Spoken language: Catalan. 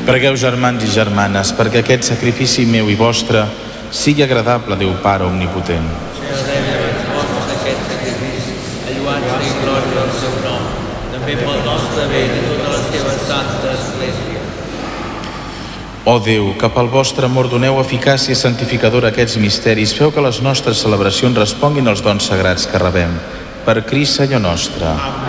Pregueu, germans i germanes, perquè aquest sacrifici meu i vostre sigui agradable a Déu Pare Omnipotent. Senyor, rebi les coses d'aquest sacrifici, alluant-se i glòria al seu nom, també pel nostre bé i tota la seva santa Església. Ó Déu, que pel vostre amor doneu eficàcia santificadora a aquests misteris, feu que les nostres celebracions responguin als dons sagrats que rebem. Per Crist, Senyor nostre. Amén.